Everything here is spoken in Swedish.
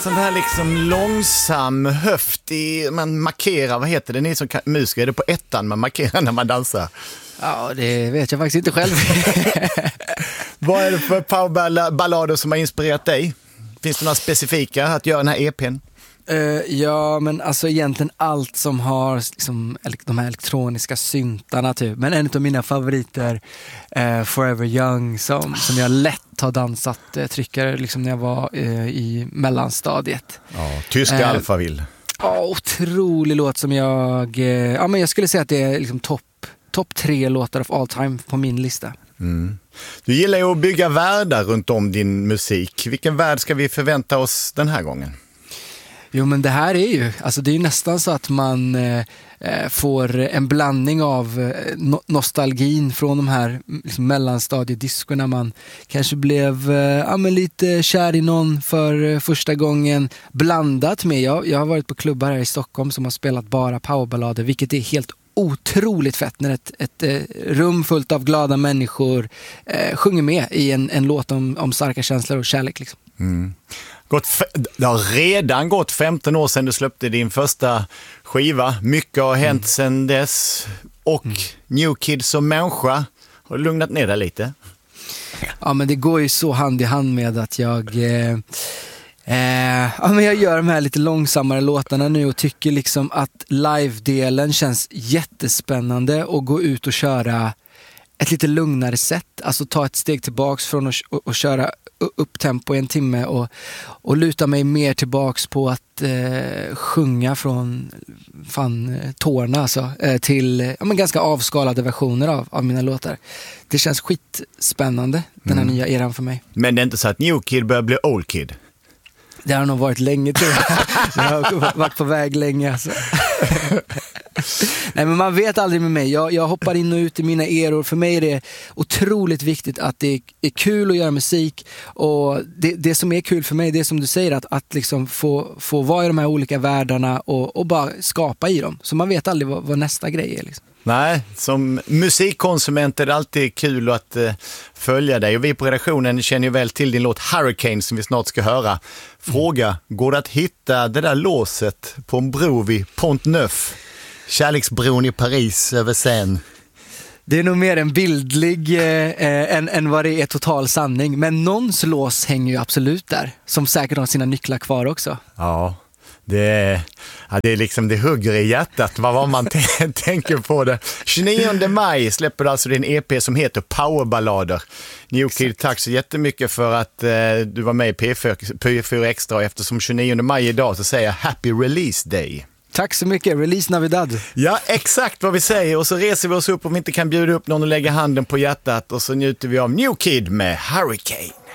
sån här liksom långsam höft i, man markerar, vad heter det, ni som musiker, är det på ettan man markerar när man dansar? Ja, det vet jag faktiskt inte själv. Vad är det för powerballader som har inspirerat dig? Finns det några specifika att göra den här EPn? Ja, men alltså egentligen allt som har liksom, de här elektroniska syntarna typ. Men en av mina favoriter, Forever Young, som jag lätt har dansat tryckare liksom när jag var i mellanstadiet. Ja, tyska Alphaville. Ja, otrolig låt som men jag skulle säga att det är liksom topp 3 låtar of all time på min lista. Mm. Du gillar ju att bygga världar runt om din musik. Vilken värld ska vi förvänta oss den här gången? Jo, men det här är ju, alltså det är ju nästan så att man får en blandning av nostalgin från de här liksom, mellanstadiediskorna. Man kanske blev lite kär i någon för första gången, blandat med, jag har varit på klubbar här i Stockholm som har spelat bara powerballader, vilket är helt otroligt fett när ett rum fullt av glada människor sjunger med i en låt om starka känslor och kärlek liksom. Mm. Det har redan gått 15 år sedan du släppte din första skiva. Mycket har hänt sedan dess. Och New Kid som människa har lugnat ner dig lite. Ja, men det går ju så hand i hand med att jag gör de här lite långsammare låtarna nu och tycker liksom att live-delen känns jättespännande och gå ut och köra ett lite lugnare sätt. Alltså ta ett steg tillbaks från att köra upp tempo i en timme och luta mig mer tillbaks på att sjunga från tårna alltså, till ganska avskalade versioner av mina låtar. Det känns skitspännande, den här nya eran för mig. Men det är inte så att New Kid börjar bli Old Kid? Det har nog varit länge, tror jag. Jag har varit på väg länge alltså. Nej, men man vet aldrig med mig. Jag hoppar in och ut i mina eror. För mig är det otroligt viktigt att det är kul att göra musik. Och det som är kul för mig, det är som du säger, att liksom få vara i de här olika världarna och bara skapa i dem. Så man vet aldrig vad nästa grej är liksom. Nej, som musikkonsument är det alltid kul att följa dig. Och vi på redaktionen känner ju väl till din låt Hurricane som vi snart ska höra. Fråga, går det att hitta det där låset på en bro vid Pont Neuf? Kärleksbron i Paris över Seine. Det är nog mer en bildlig än vad det är total sanning. Men någons lås hänger ju absolut där. Som säkert har sina nycklar kvar också. Ja. Det är liksom, det hugger i hjärtat vad man tänker på det. 29 maj släpper du alltså din EP som heter Powerballader. New Kid, tack så jättemycket för att du var med i P4 Extra. Eftersom 29 maj idag så säger jag Happy Release Day. Tack så mycket, Release Navidad. Ja, exakt vad vi säger. Och så reser vi oss upp om vi inte kan bjuda upp någon och lägga handen på hjärtat. Och så njuter vi av New Kid med Hurricane.